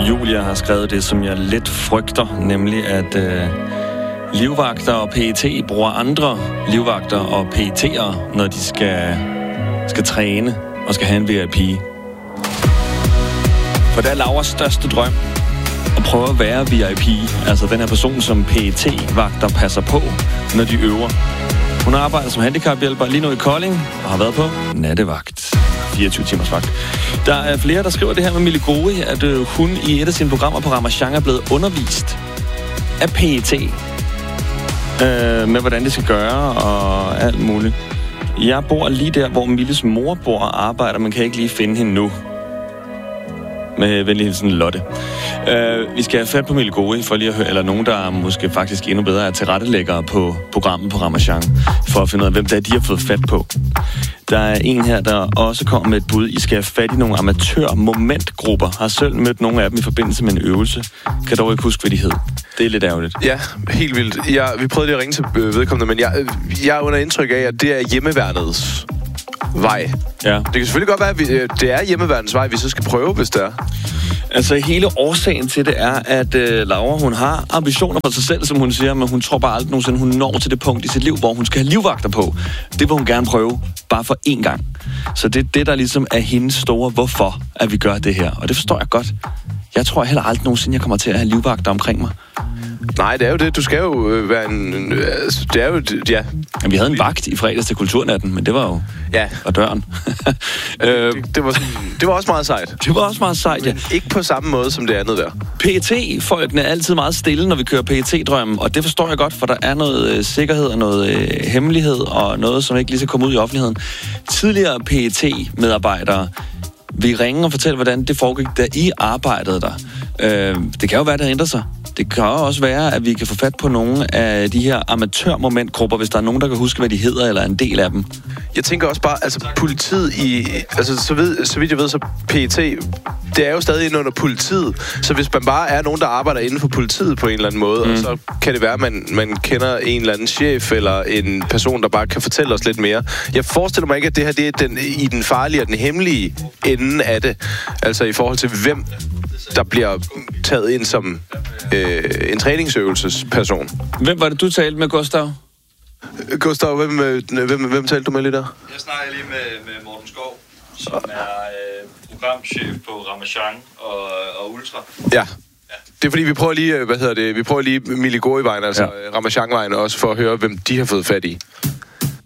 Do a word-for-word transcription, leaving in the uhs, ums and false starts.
Julia har skrevet det, som jeg lidt frygter, nemlig at øh, livvagter og P E T bruger andre livvagter og P E T'ere, når de skal, skal træne og skal have en V I P. For det er Lauras største drøm at prøve at være V I P, altså den her person, som P E T-vagter passer på, når de øver. Hun arbejder som handicaphjælper lige nu i Kolding og har været på nattevagt. fireogtyve timers vagt. Der er flere, der skriver det her med Mille Gori, at øh, hun i et af sine programmer på Ramasjang er blevet undervist af P E T øh, med, hvordan det skal gøre og alt muligt. Jeg bor lige der, hvor Milles mor bor og arbejder, men kan ikke lige finde hende nu. Med venlig hilsen Lotte. Uh, vi skal have fat på Mille Gori, for lige at høre, eller nogen, der måske faktisk endnu bedre er tilrettelæggere på programmet på Ramasjang, for at finde ud af, hvem der de har fået fat på. Der er en her, der også kommer med et bud. I skal have fat i nogle amatør-momentgrupper. Har selv mødt nogle af dem i forbindelse med en øvelse. Kan dog ikke huske, hvad de hed. Det er lidt ærgerligt. Ja, helt vildt. Jeg, vi prøvede lige at ringe til vedkommende, men jeg, jeg er under indtryk af, at det er hjemmeværnets vej. Ja. Det kan selvfølgelig godt være, at vi, det er hjemmeværendens vej, vi så skal prøve, hvis det er. Altså, hele årsagen til det er, at øh, Laura, hun har ambitioner for sig selv, som hun siger, men hun tror bare aldrig nogensinde, hun når til det punkt i sit liv, hvor hun skal have livvagter på. Det vil hun gerne prøve, bare for én gang. Så det er det, der ligesom er hendes store hvorfor, at vi gør det her. Og det forstår jeg godt. Jeg tror heller aldrig nogensinde, jeg kommer til at have livvagter omkring mig. Nej, det er jo det. Du skal jo være en... Altså, det er jo... Ja. Ja, vi havde en vagt i fredags til Kulturnatten, men det var jo... Ja. Og døren. øh, det, det, var sådan, det var også meget sejt. Det var også meget sejt, ja. Men ikke på samme måde som det andet der. P E T-folkene er altid meget stille, når vi kører P E T-drømmen, og det forstår jeg godt, for der er noget øh, sikkerhed og noget øh, hemmelighed, og noget, som ikke lige skal komme ud i offentligheden. Tidligere P E T-medarbejdere vi ringe og fortælle, hvordan det foregik, da I arbejdede der. Øh, det kan jo være, at det ændrer sig. Det kan også være, at vi kan få fat på nogle af de her amatørmomentgrupper, hvis der er nogen, der kan huske, hvad de hedder, eller en del af dem. Jeg tænker også bare, altså politiet i... Altså, så, ved, så vidt jeg ved, så P E T, det er jo stadig inde under politiet. Så hvis man bare er nogen, der arbejder inden for politiet på en eller anden måde, mm. og så kan det være, at man, man kender en eller anden chef, eller en person, der bare kan fortælle os lidt mere. Jeg forestiller mig ikke, at det her det er den, i den farlige og den hemmelige ende af det. Altså i forhold til, hvem der bliver taget ind som øh, en træningsøvelsesperson. Hvem var det, du talte med, Gustav? Gustav, hvem, hvem, hvem talte du med lige der? Jeg snakker lige med, med Morten Skov, som er øh, programchef på Ramasjang og, og Ultra. Ja. Det er fordi, vi prøver lige, hvad hedder det, vi prøver lige Mille Gori-vejen, altså ja. Ramasjang-vejen også, for at høre, hvem de har fået fat i.